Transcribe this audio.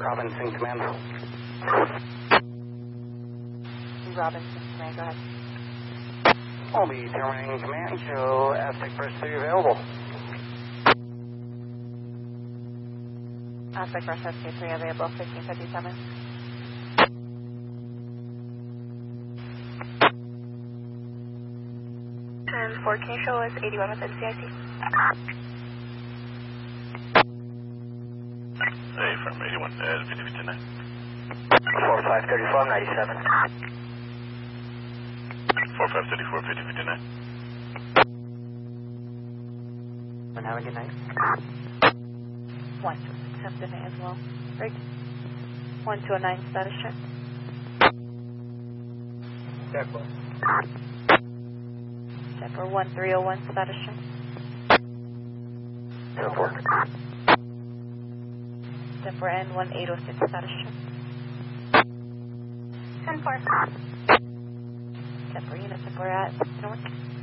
Robinson Command. Robinson Command, go ahead. I'll be terminating command. Show Aztec Press 3 available. Aztec Press SK3 available, 1557. And 4, can you show us 81 with NCIC? Hey, from 81, 5059. 4534, 97. 4534, 5059. And have a good night. 1 to 6 as well. Great. 1209 status check. Checkpoint. Checker 1301 status check. Airport. Denver N1806 status check. 10-4. Denver units, we're at North.